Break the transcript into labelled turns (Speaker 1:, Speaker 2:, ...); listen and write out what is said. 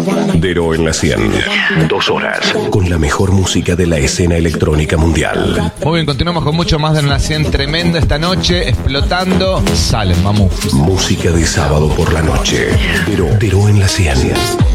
Speaker 1: Dero en la 100. 2 horas con la mejor música de la escena electrónica mundial.
Speaker 2: Muy bien, continuamos con mucho más de una 100 tremenda esta noche, explotando. Salen, mamu.
Speaker 1: Música de sábado por la noche. Dero en la 100.